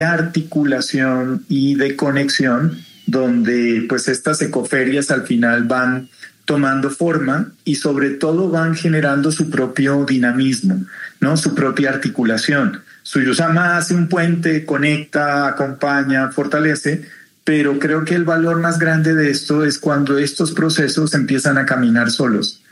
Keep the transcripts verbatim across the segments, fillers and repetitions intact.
articulación y de conexión, donde pues estas ecoferias al final van tomando forma y sobre todo van generando su propio dinamismo, ¿no? Su propia articulación. Suyusama hace un puente, conecta, acompaña, fortalece, pero creo que el valor más grande de esto es cuando estos procesos empiezan a caminar solos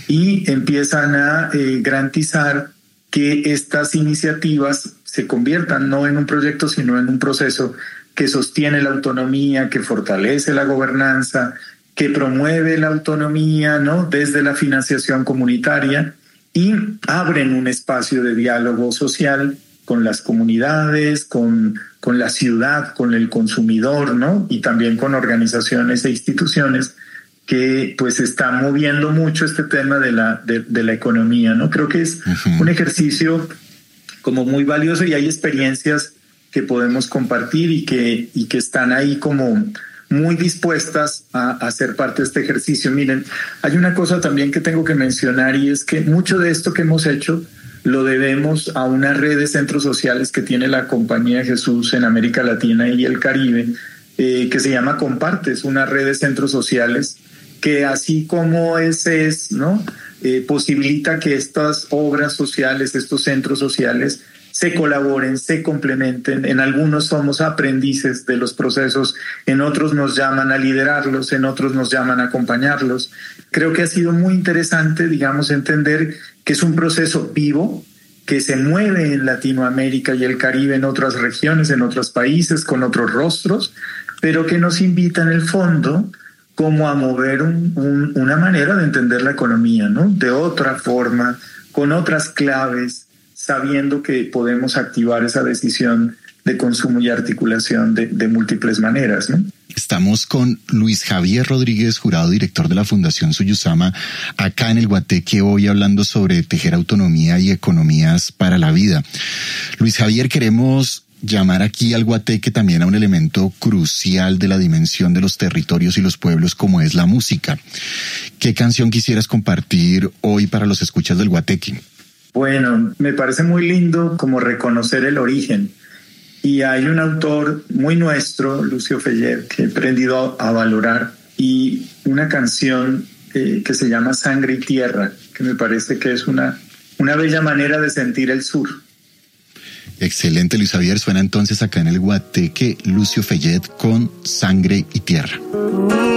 y empiezan a eh, garantizar que estas iniciativas se conviertan no en un proyecto, sino en un proceso que sostiene la autonomía, que fortalece la gobernanza, que promueve la autonomía, ¿no? Desde la financiación comunitaria y abren un espacio de diálogo social con las comunidades, con, con la ciudad, con el consumidor, ¿no? Y también con organizaciones e instituciones que pues está moviendo mucho este tema de la, de, de la economía, ¿no? Creo que es uh-huh. un ejercicio como muy valioso y hay experiencias que podemos compartir y que, y que están ahí como muy dispuestas a, a ser parte de este ejercicio. Miren, hay una cosa también que tengo que mencionar y es que mucho de esto que hemos hecho lo debemos a una red de centros sociales que tiene la Compañía de Jesús en América Latina y el Caribe, eh, que se llama Comparte, es una red de centros sociales que así como ese es, ¿no? Eh, posibilita que estas obras sociales, estos centros sociales, se colaboren, se complementen. En algunos somos aprendices de los procesos, en otros nos llaman a liderarlos, en otros nos llaman a acompañarlos. Creo que ha sido muy interesante, digamos, entender que es un proceso vivo, que se mueve en Latinoamérica y el Caribe, en otras regiones, en otros países, con otros rostros, pero que nos invita en el fondo como a mover un, un, una manera de entender la economía, ¿no? De otra forma, con otras claves, sabiendo que podemos activar esa decisión de consumo y articulación de, de múltiples maneras, ¿no? Estamos con Luis Javier Rodríguez, jurado director de la Fundación Suyusama, acá en el Guateque, hoy hablando sobre tejer autonomía y economías para la vida. Luis Javier, queremos llamar aquí al Guateque también a un elemento crucial de la dimensión de los territorios y los pueblos, como es la música. ¿Qué canción quisieras compartir hoy para los escuchas del Guateque? Bueno, me parece muy lindo como reconocer el origen. Y hay un autor muy nuestro, Lucio Fellet, que he aprendido a valorar, y una canción eh, que se llama Sangre y Tierra, que me parece que es una, una bella manera de sentir el sur. Excelente, Luis Javier. Suena entonces acá en el Guateque Lucio Fellet con Sangre y Tierra.